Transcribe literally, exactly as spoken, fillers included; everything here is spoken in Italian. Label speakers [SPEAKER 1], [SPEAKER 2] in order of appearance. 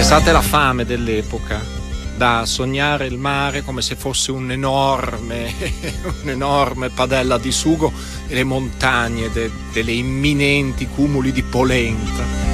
[SPEAKER 1] Pensate alla fame dell'epoca, da sognare il mare come se fosse un enorme, un'enorme padella di sugo e le montagne de, delle imminenti cumuli di polenta.